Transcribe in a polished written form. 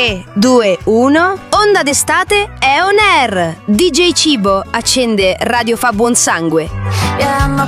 3, 2, 1. Onda d'estate è on air. DJ Cibo accende Radio Fa Buon Sangue. Yeah, I'm a